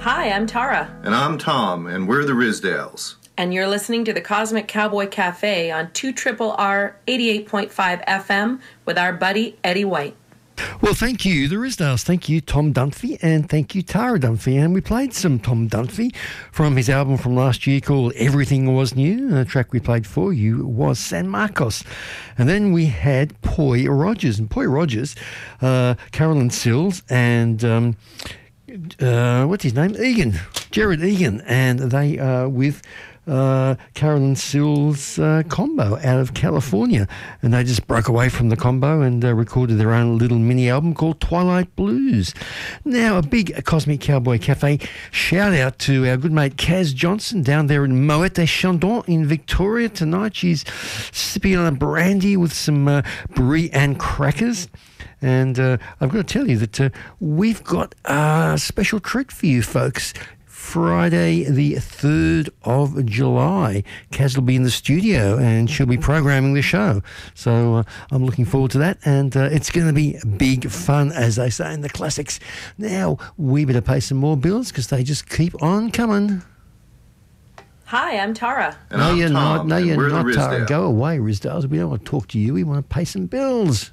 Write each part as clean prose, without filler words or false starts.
Hi, I'm Tara. And I'm Tom, and we're the Rizdales. And you're listening to the Cosmic Cowboy Cafe on 2RRR 88.5 FM with our buddy Eddie White. Well, thank you, the Rizdales. Thank you, Tom Dunphy, and thank you, Tara Dunphy. And we played some Tom Dunphy from his album from last year called Everything Was New. The track we played for you was San Marcos. And then we had Poi Rogers. And Poi Rogers, Carolyn Sills, and what's his name? Jared Egan. And they are with Carolyn Sills combo out of California, and they just broke away from the combo and recorded their own little mini album called Twilight Blues. Now, a big Cosmic Cowboy Cafe shout out to our good mate Kaz Johnson down there in Moet des Chandons in Victoria tonight. She's sipping on a brandy with some brie and crackers. And I've got to tell you that we've got a special treat for you folks. Friday the 3rd of July. Kaz will be in the studio and she'll be programming the show. So I'm looking forward to that, and it's going to be big fun, as they say in the classics. Now, we better pay some more bills because they just keep on coming. Hi, I'm Tara. And I'm Tom, No, you're not, Tara. Rizdale. Go away, Rizdales. We don't want to talk to you. We want to pay some bills.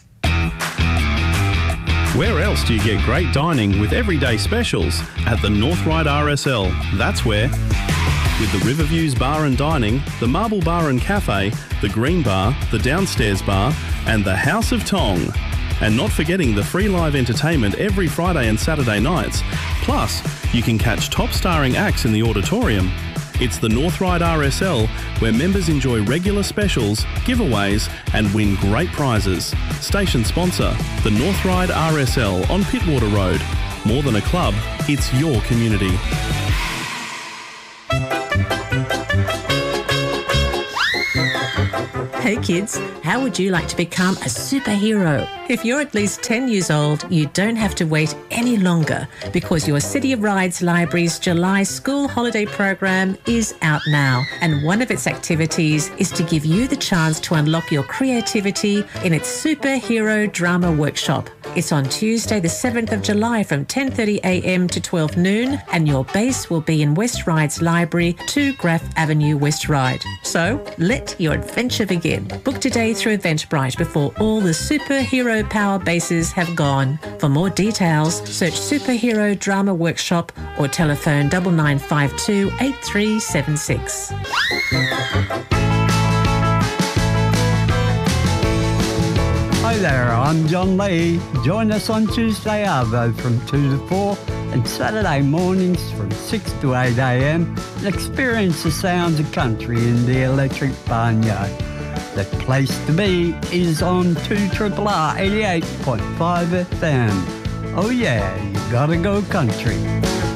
Where else do you get great dining with everyday specials? At the North Ryde RSL. That's where. With the Riverviews Bar and Dining, the Marble Bar and Cafe, the Green Bar, the Downstairs Bar, and the House of Tong. And not forgetting the free live entertainment every Friday and Saturday nights. Plus, you can catch top starring acts in the auditorium. It's the North Ryde RSL, where members enjoy regular specials, giveaways, and win great prizes. Station sponsor, the North Ryde RSL on Pittwater Road. More than a club, it's your community. Hey kids, how would you like to become a superhero? If you're at least 10 years old, you don't have to wait any longer because your City of Rides Library's July school holiday program is out now. And one of its activities is to give you the chance to unlock your creativity in its superhero drama workshop. It's on Tuesday the 7th of July from 10:30am to 12 noon, and your base will be in West Rides Library, 2 Graff Avenue, West Ryde. So let your adventure begin. Book today through Eventbrite before all the superhero power bases have gone. For more details, search Superhero Drama Workshop or telephone 9952 8376. Hi there, I'm John Lee. Join us on Tuesday Arvo from 2 to 4 and Saturday mornings from 6 to 8 a.m. and experience the sounds of country in the Electric Barnyard. The place to be is on 2RRR 88.5 FM. Oh yeah, you gotta go country.